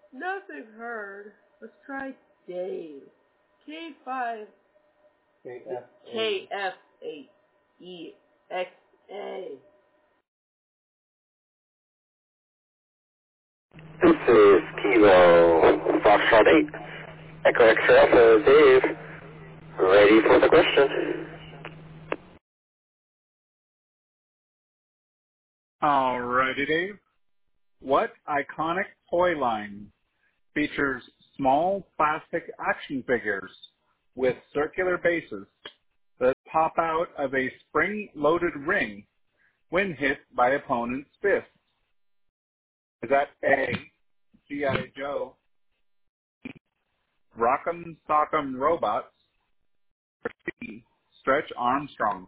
Nothing heard. Let's try Dave. K5 KF8EXA. This is Kilo Foxtrot 8, Echo X-ray Alpha, Dave, ready for the question. Alrighty, Dave. What iconic toy line features small plastic action figures with circular bases that pop out of a spring-loaded ring when hit by opponent's fists? Is that A, G.I. Joe, Rock'em Sock'em Robots, or C, Stretch Armstrong?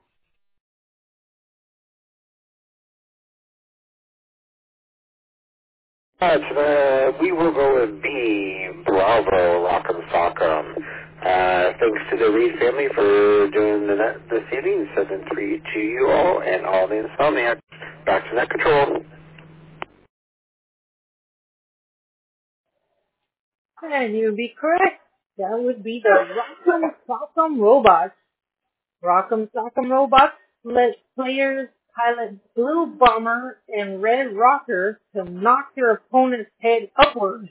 We will go with B, Bravo, Rock'em Sock'em. Thanks to the Reed family for doing the net this evening. 7-3 to you all and all the Insomniacs. Back to net control. And you'd be correct. That would be the Rock'em Sock'em Robots. Rock'em Sock'em Robots let players pilot Blue Bomber and Red Rocker to knock their opponent's head upward.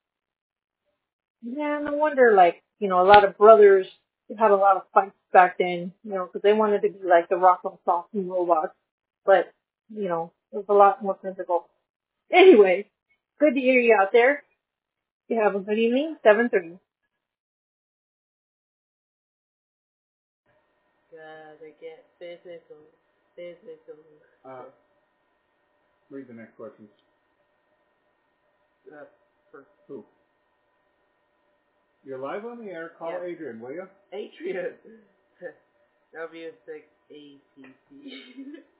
Yeah, no wonder, a lot of brothers had a lot of fights back then, because they wanted to be like the Rock'em Sock'em Robots. But, it was a lot more physical. Anyway, good to hear you out there. You have a good evening. 7:30. Gotta get physical. Read the next question. For who? You're live on the air. Call Adrian, will you? Adrian. W6ATC.